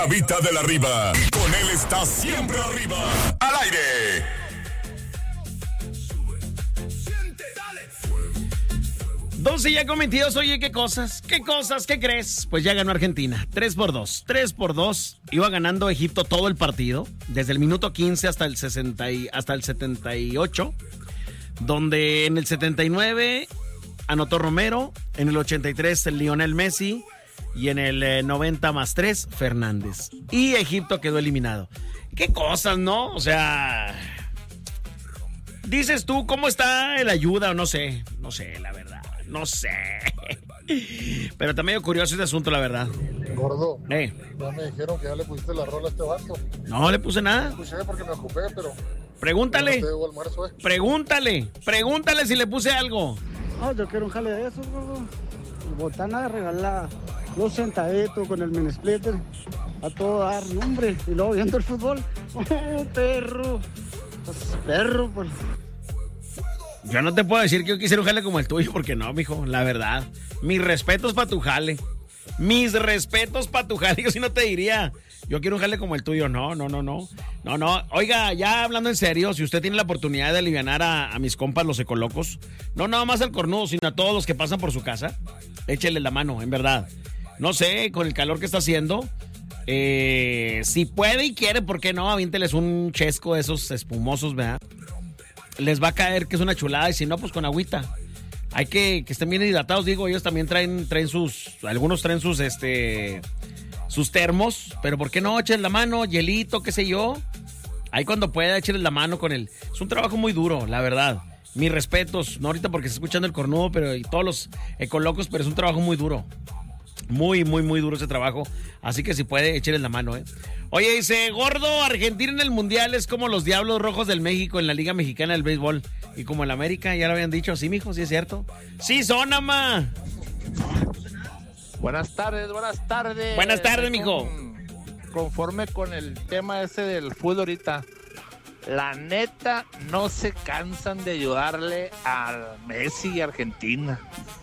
Chavita de la Riva. Y con él está siempre arriba. Al aire. 12 ya con 22. Oye, ¿qué cosas? ¿Qué crees? Pues ya ganó Argentina, 3-2. 3-2. Iba ganando Egipto todo el partido, desde el minuto 15 hasta el 78, donde en el 79 anotó Romero, en el 83 el Lionel Messi y en el 90 más 3 Fernández. Y Egipto quedó eliminado. ¿Qué cosas, no? O sea, dices tú, ¿cómo está el ayuda? O no sé, la verdad. No sé. Pero está medio curioso este asunto, la verdad. Gordo, ya me dijeron que ya le pusiste la rola a este vato. No le puse nada. Escuché porque me ocupé, pero... Pregúntale. No te debo almuerzo, Pregúntale si le puse algo. No, yo quiero un jale de esos, gordo. Botana regalada. Los sentaditos con el mini splitter. A todo dar, hombre. Y luego viendo el fútbol. Oh, perro. Pues, perro, pues... Yo no te puedo decir que yo quisiera un jale como el tuyo, porque no, mijo, la verdad. Mis respetos para tu jale. Yo sí no te diría, yo quiero un jale como el tuyo. No. Oiga, ya hablando en serio, si usted tiene la oportunidad de alivianar a mis compas, los ecolocos, no nada más al cornudo, sino a todos los que pasan por su casa, échele la mano, en verdad. No sé, con el calor que está haciendo, si puede y quiere, ¿por qué no? Aviénteles un chesco de esos espumosos, ¿verdad? Les va a caer que es una chulada, y si no, pues con agüita. Hay que estén bien hidratados, digo, ellos también traen algunos traen sus termos, pero ¿por qué no? Echen la mano, hielito, qué sé yo. Ahí cuando pueda, échenle la mano con él. Es un trabajo muy duro, la verdad. Mis respetos, no ahorita porque está escuchando el cornudo, pero y todos los ecolocos, pero es un trabajo muy duro. Muy duro ese trabajo. Así que si puede, échenle la mano, Oye, dice, gordo, Argentina en el Mundial es como los Diablos Rojos del México en la Liga Mexicana del Béisbol. Y como el América, ya lo habían dicho. Sí, mijo, sí es cierto. Sí, son, ama. Buenas tardes. Buenas tardes, mijo. Conforme con el tema ese del fútbol ahorita. La neta, no se cansan de ayudarle a Messi y Argentina.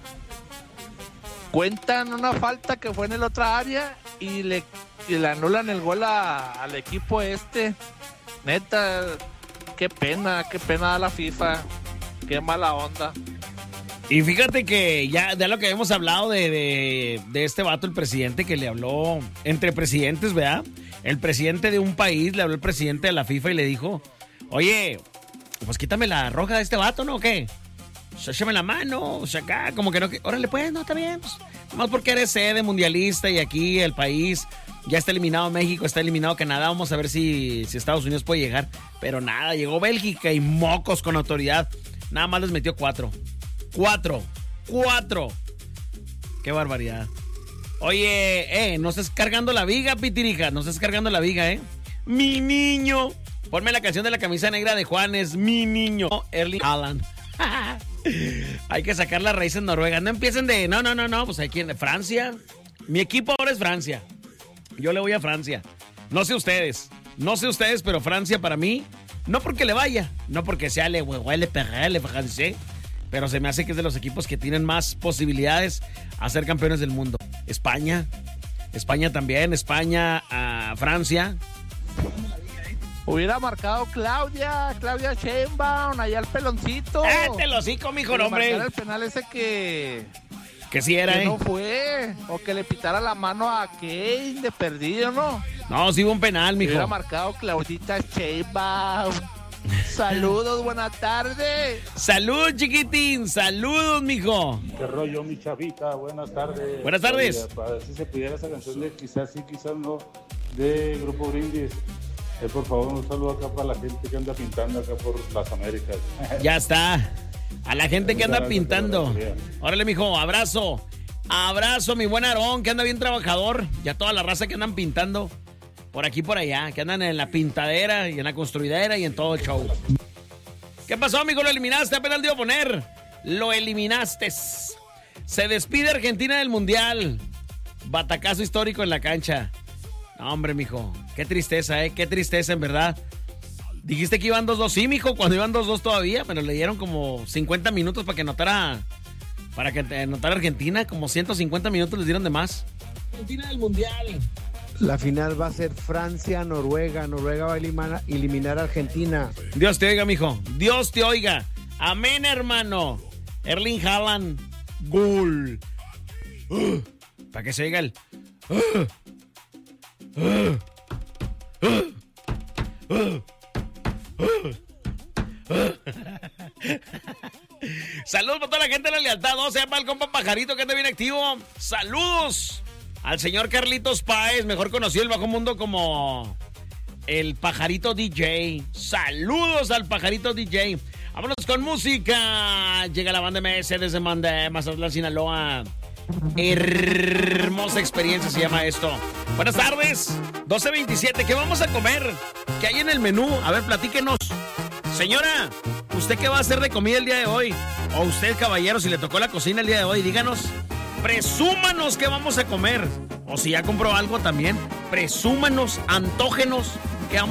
Cuentan una falta que fue en el otra área y le anulan el gol al equipo este. Neta, qué pena da la FIFA. Qué mala onda. Y fíjate que ya de lo que hemos hablado de este vato, el presidente, que le habló entre presidentes, ¿verdad? El presidente de un país le habló al presidente de la FIFA y le dijo, oye, pues quítame la roja de este vato, ¿no? ¿O qué? Échame la mano, o sea, acá, como que no, órale pues, no, está bien, pues, nomás porque eres sede mundialista y aquí el país ya está eliminado, México está eliminado, Canadá, vamos a ver si Estados Unidos puede llegar, pero nada, llegó Bélgica y mocos con autoridad, nada más les metió 4, qué barbaridad. Oye, no estés cargando la viga, Pitirija, no estés cargando la viga, mi niño, ponme la canción de la camisa negra de Juanes, mi niño, Erling Haaland. Hay que sacar las raíces noruegas. No empiecen de... No. Pues aquí en Francia. Mi equipo ahora es Francia. Yo le voy a Francia. No sé ustedes, pero Francia para mí, no porque le vaya, no porque sea le francés, pero se me hace que es de los equipos que tienen más posibilidades a ser campeones del mundo. España también. Francia. Hubiera marcado Claudia Sheinbaum, allá el peloncito. Te lo hocico, mijo, hombre. El penal ese que sí era, que no fue. O que le pitara la mano a Kane de perdido, ¿no? No, sí hubo un penal, mijo. Hubiera marcado Claudita Sheinbaum. Saludos, buenas tardes. Salud, chiquitín, saludos, mijo. ¿Qué rollo, mi chavita? Buenas tardes. Buenas tardes. Oye, para ver si se pudiera esa canción de quizás sí, quizás no, de Grupo Brindis. Por favor, un saludo acá para la gente que anda pintando acá por las Américas. Ya está. A la gente que anda pintando. Órale, mijo, abrazo. Abrazo, mi buen Aarón, que anda bien trabajador. Y a toda la raza que andan pintando por aquí por allá, que andan en la pintadera y en la construidera y en todo el show. ¿Qué pasó, amigo? ¿Lo eliminaste? Apenas le iba a poner. Lo eliminaste. Se despide Argentina del Mundial. Batacazo histórico en la cancha. No, hombre, mijo. Qué tristeza, qué tristeza, en verdad. Dijiste que iban 2-2. Sí, mijo, cuando iban 2-2 todavía, pero le dieron como 50 minutos para que anotara Argentina. Como 150 minutos les dieron de más. Argentina del Mundial. La final va a ser Francia-Noruega. Noruega va a eliminar a Argentina. Dios te oiga, mijo. Dios te oiga. Amén, hermano. Erling Haaland. Gol. Para que se oiga el... Saludos para toda la gente de la lealtad. No sea para el compa Pajarito que anda bien activo. Saludos al señor Carlitos Páez, mejor conocido en el bajo mundo como el Pajarito DJ. Saludos al Pajarito DJ. Vámonos con música. Llega la banda MS desde Mazatlán, Sinaloa. Hermosa experiencia se llama esto. Buenas tardes, 12:27. ¿Qué vamos a comer? ¿Qué hay en el menú? A ver, platíquenos. Señora, ¿usted qué va a hacer de comida el día de hoy? O usted, caballero, si le tocó la cocina el día de hoy, díganos. Presúmanos qué vamos a comer. O si ya compró algo también, presúmanos, antógenos